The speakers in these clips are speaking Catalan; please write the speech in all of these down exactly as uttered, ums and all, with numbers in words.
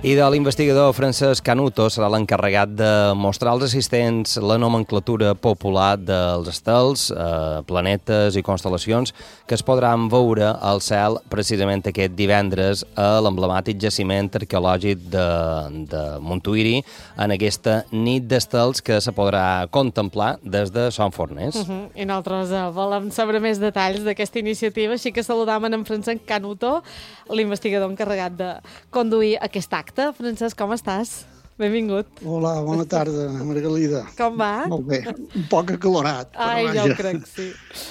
I de l'investigador Francesc Canuto serà l'encarregat de mostrar als assistents la nomenclatura popular dels estels, eh, planetes i constel·lacions que es podran veure al cel precisament aquest divendres a l'emblemàtic jaciment arqueològic de, de Montuïri en aquesta nit d'estels que se podrà contemplar des de Son Forners. Uh -huh. I nosaltres uh, volem saber més detalls d'aquesta iniciativa, així que saludam en Francesc Canuto, l'investigador encarregat de conduir aquest acte. Francesc, com estàs? Benvingut. Hola, bona tarda, Margalida. Com va? Molt bé, un poc acalorat. Ai, ja ho crec, sí.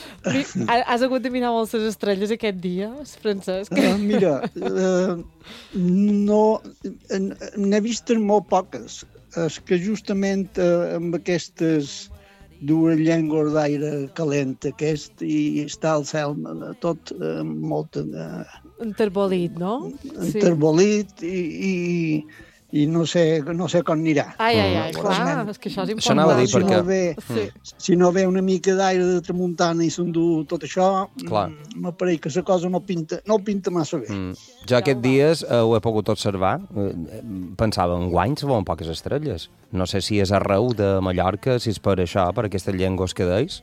Has hagut de mirar moltes estrelles aquest dia, Francesc? Uh, mira, uh, no, n'he vistes molt poques. És que justament uh, amb aquestes dues llengües d'aire calent aquest i està al cel tot uh, molt uh, enterbolit, no? Enterbolit sí. i, i, i no sé, no sé com anirà. Ai, ai, ai, clar, és que això és important. Això anava a dir si perquè... No ve, sí. Si no ve una mica d'aire de tramuntana i s'endú tot això, m'apareix que la cosa no pinta, no pinta massa bé. Mm. Jo aquests dies eh, ho he pogut observar. Pensava, en guany se veuen poques estrelles. No sé si és arreu de Mallorca, si és per això, per aquestes llengües que deis.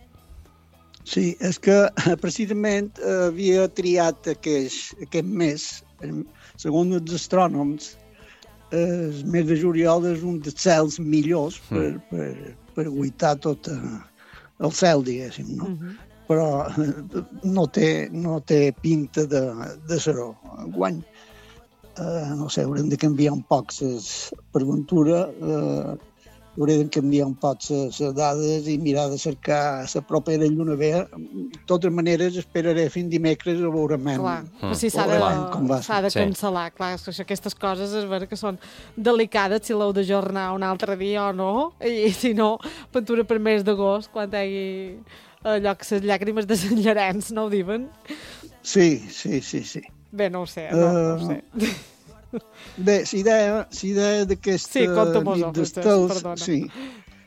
Sí, és que precisament eh, havia triat aquest, aquest mes, segons els astrònoms, el mes de juliol és un dels cels millors per, mm. per, per guaitar tot el cel, diguéssim, no? Mm-hmm. Però no té, no té pinta de, de ser-ho. Enguany, eh, no sé, haurem de canviar un poc les, per ventura, eh, haurem de canviar un poc les dades i mirar de cercar la propera lluna vella. De totes maneres, esperaré fins dimecres a veurem. Clar, mm. si s'ha de, s'ha de cancel·lar. Clar, que aquestes coses és vera que són delicades, si l'heu d'ajornar un altre dia o no, i si no, pintura per mes d'agost, quan hi hagi allò que les llàgrimes de Sant Llorenç, no ho diuen? Sí, sí, sí, sí. Bé, no ho sé, no, uh, no ho sé. Bé, si idea, si idea d'aquesta sí, nit d'estels, sí,